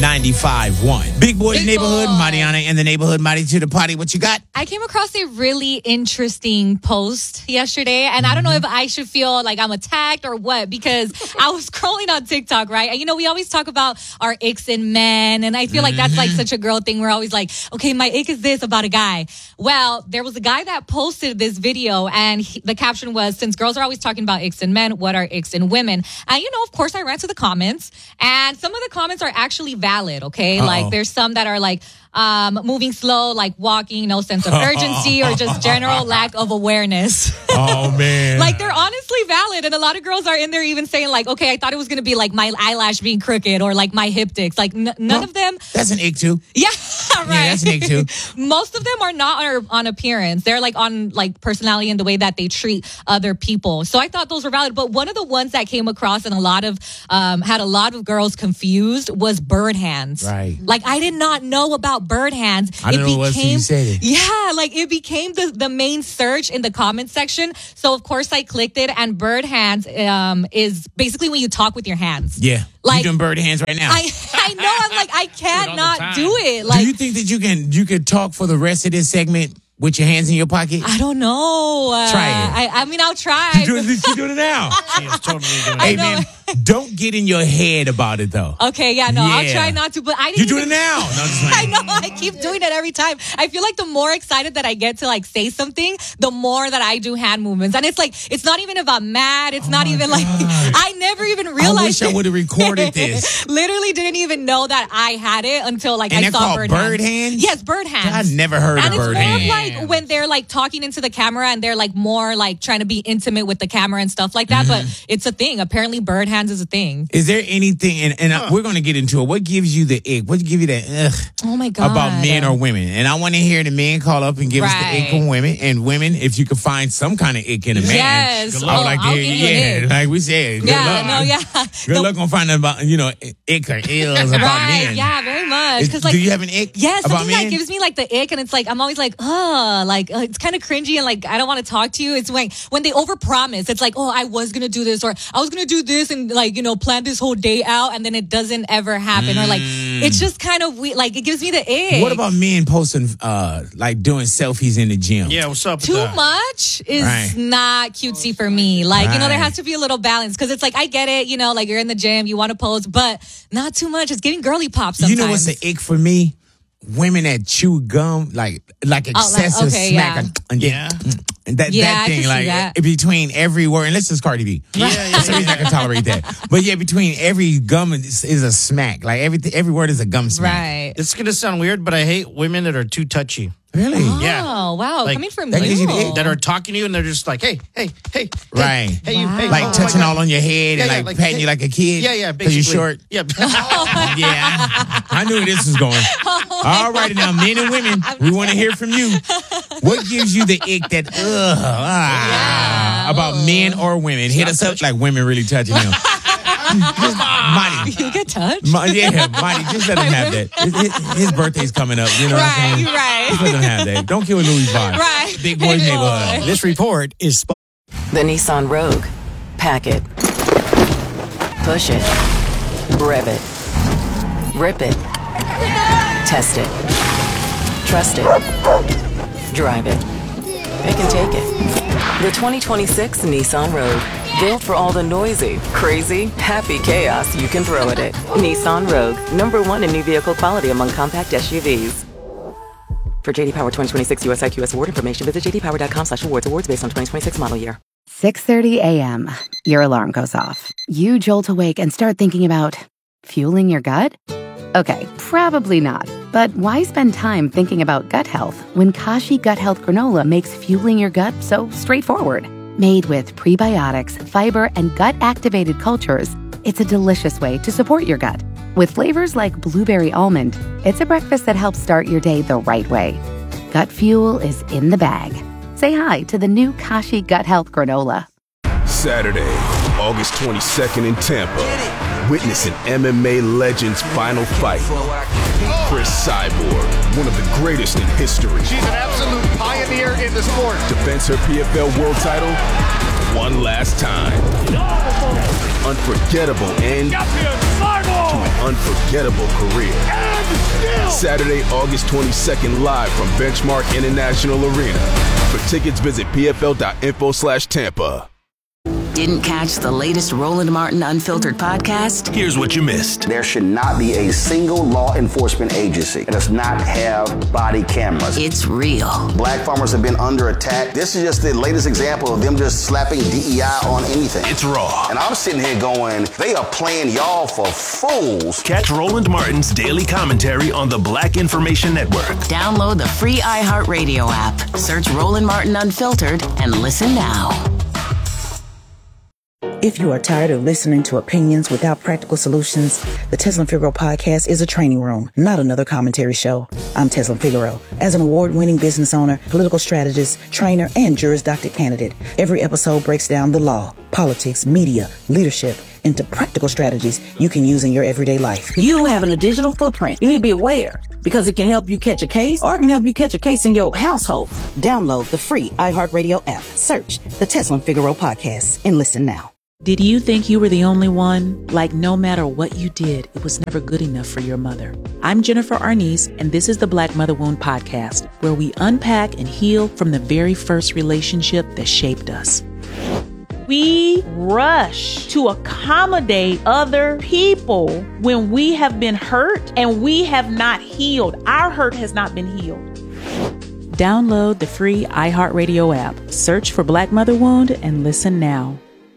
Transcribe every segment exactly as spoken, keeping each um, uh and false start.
ninety-five point one. Big Boy's Big Neighborhood, Boy. Mariana in the neighborhood, Marty to the party. What you got? I came across a really interesting post yesterday, and I don't know if I should feel like I'm attacked or what, because I was scrolling on TikTok, right? And, you know, we always talk about our icks in men, and I feel like that's like such a girl thing. We're always like, okay, my ick is this about a guy. Well, there was a guy that posted this video, and he, the caption was, since girls are always talking about icks in men, what are icks in women? And, you know, of course, I ran to the comments, and some of the comments are actually valid, okay? Uh-oh. Like, there's some that are like, um, moving slow, like walking, no sense of urgency, or just general lack of awareness. Oh, man. Like, they're honestly valid. And a lot of girls are in there even saying, like, okay, I thought it was going to be like my eyelash being crooked or like my hip dicks. Like, n- none Well, of them. That's an ick, too. Yeah, right. Yeah, that's an ick, too. Most of them are not on, on appearance. They're like on like personality and the way that they treat other people. So I thought those were valid. But one of the ones that came across and a lot of, um, had a lot of girls confused was bird hands. Right. Like, I did not know about bird hands. I don't know what you said it. Yeah, like it became the, the main search in the comment section. So of course I clicked it, and bird hands um, is basically when you talk with your hands. Yeah. Like, you doing bird hands right now. I I know. I'm like, I can't all the not time. do it. Like, Do you think that you can you could talk for the rest of this segment with your hands in your pocket? I don't know. Uh, Try it. I, I mean, I'll try. You doing, you doing it now. She is totally doing I Hey, it. know. man, don't get in your head about it, though. Okay, yeah, no, I'll Yeah. try not to. But I You didn't. doing it even- now. No, I'm just I playing. know. I keep doing it every time. I feel like the more excited that I get to like say something, the more that I do hand movements. And it's like, it's not even if I'm mad. It's not even like, I never even realized. I wish I it. would have recorded this. Literally didn't even know that I had it until like And I they're saw called bird, bird hands? Yes, bird hands. I never heard and of it's bird more hands. of like when they're like talking into the camera and they're like more like trying to be intimate with the camera and stuff like that. Mm-hmm. But it's a thing. Apparently, bird hands is a thing. Is there anything, and, and I, we're going to get into it, what gives you the ick? What gives you that ugh Oh my god! about men or women? And I want to hear the men call up and give us the Right. ick on women. And women, if you can find some kind of ick in a man, Yes. I would Oh, like to I'll hear, give you an yeah, ick. like we said, good Yeah, luck. no, yeah. Good The- luck on finding about, you know, ick or ills about Right? men. Yeah, very much. Is- Because like, do you have an ick yeah, about something men? that gives me like the ick, and it's like I'm always like, oh, like uh, it's kind of cringy, and like I don't want to talk to you. It's like when they overpromise. It's like, oh, I was gonna do this, or I was gonna do this, and like you know, plan this whole day out, and then it doesn't ever happen, or like it's just kind of weird. Like it gives me the ick. What about men posting, uh, like doing selfies in the gym? Yeah, what's up with Too that? much is Right. not cutesy for me. Like, you know, there Right. has to be a little balance, because it's like, I get it, you know, like you're in the gym, you want to pose, but not too much. It's getting girly pop sometimes. You know what's the ick for me? Women that chew gum, like like excessive okay, smack. yeah. And then, Yeah. and that, Yeah, that I thing, can see like that. between every word, unless it's Cardi B. Yeah, yeah, That's the reason I can tolerate that. But yeah, between every gum is, is a smack. Like every every word is a gum smack. Right. It's gonna sound weird, but I hate women that are too touchy. Really? Yeah. Oh, wow. Like, Coming from that you. gives you the ick. That are talking to you and they're just like, hey, hey, hey, hey, Right. hey, you, hey, Like oh my touching God. all on your head Yeah, and yeah, like, like, patting hey- you like a kid. Yeah, yeah, Because basically. you're short. Yeah. Yeah, I, I knew where this was going. All righty now, men and women, we want to hear from you. What gives you the ick that ugh ah, about men or women? Hit us up like women really touching him. Monty, You get touched? Ma- yeah, Monty, just let him have that. His, his- his birthday's coming up. You know what I'm Right, saying? you're right. Just let him have that. Don't kill Louis vibe. Right. Big Boy's Big Neighborhood. Boy. This report is sp- The Nissan Rogue. Pack it. Push it. Rev it. Rip it. Test it. Trust it. Drive it. It can take it. The twenty twenty-six Nissan Rogue. Built for all the noisy, crazy, happy chaos you can throw at it. Nissan Rogue. Number one in new vehicle quality among compact S U Vs. For J D Power twenty twenty-six U S I Q S award information, visit jdpower.com slash awards. Awards based on twenty twenty-six model year. six thirty a.m. Your alarm goes off. You jolt awake and start thinking about fueling your gut? Okay, probably not. But why spend time thinking about gut health when Kashi Gut Health Granola makes fueling your gut so straightforward? Made with prebiotics, fiber, and gut-activated cultures, it's a delicious way to support your gut. With flavors like blueberry almond, it's a breakfast that helps start your day the right way. Gut fuel is in the bag. Say hi to the new Kashi Gut Health Granola. Saturday, August twenty-second in Tampa. Witness an M M A legend's final fight. Chris Cyborg, one of the greatest in history. She's an absolute pioneer in the sport. Defends her P F L world title one last time. Unforgettable end to an unforgettable career. Saturday, August twenty-second, live from Benchmark International Arena. For tickets, visit pfl.info slash Tampa. Didn't catch the latest Roland Martin Unfiltered podcast? Here's what you missed. There should not be a single law enforcement agency that does not have body cameras. It's real. Black farmers have been under attack. This is just the latest example of them just slapping D E I on anything. It's raw. And I'm sitting here going, they are playing y'all for fools. Catch Roland Martin's daily commentary on the Black Information Network. Download the free iHeartRadio app. Search Roland Martin Unfiltered and listen now. If you are tired of listening to opinions without practical solutions, the Teslin Figaro podcast is a training room, not another commentary show. I'm Teslin Figaro. As an award-winning business owner, political strategist, trainer, and Juris Doctor candidate, every episode breaks down the law, politics, media, leadership, into practical strategies you can use in your everyday life. You having a digital footprint, you need to be aware because it can help you catch a case or it can help you catch a case in your household. Download the free iHeartRadio app. Search the Teslin Figaro podcast and listen now. Did you think you were the only one? Like no matter what you did, it was never good enough for your mother. I'm Jennifer Arnice, and this is the Black Mother Wound Podcast, where we unpack and heal from the very first relationship that shaped us. We rush to accommodate other people when we have been hurt and we have not healed. Our hurt has not been healed. Download the free iHeartRadio app. Search for Black Mother Wound and listen now.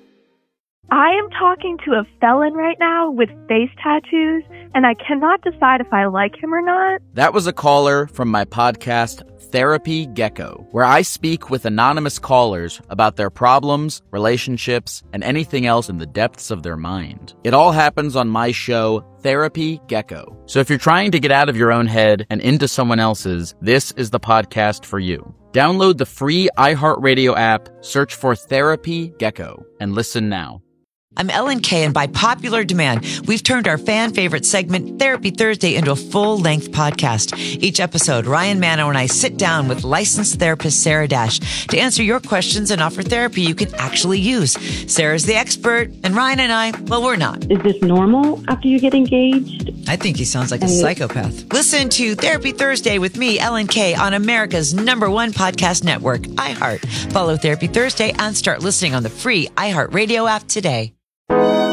I am talking to a felon right now with face tattoos, and I cannot decide if I like him or not. That was a caller from my podcast, Therapy Gecko, where I speak with anonymous callers about their problems, relationships, and anything else in the depths of their mind. It all happens on my show, Therapy Gecko. So if you're trying to get out of your own head and into someone else's, this is the podcast for you. Download the free iHeartRadio app, search for Therapy Gecko, and listen now. I'm Ellen Kay, and by popular demand, we've turned our fan favorite segment, Therapy Thursday, into a full-length podcast. Each episode, Ryan Manno and I sit down with licensed therapist Sarah Dash to answer your questions and offer therapy you can actually use. Sarah's the expert, and Ryan and I, well, we're not. Is this normal after you get engaged? I think he sounds like a psychopath. Listen to Therapy Thursday with me, Ellen Kay, on America's number one podcast network, iHeart. Follow Therapy Thursday and start listening on the free iHeartRadio app today.